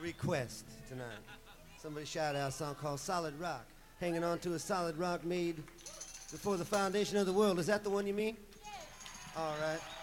request tonight. Somebody shout out a song called Solid Rock. Hanging on to a solid rock made before the foundation of the world. Is that the one you mean? All right.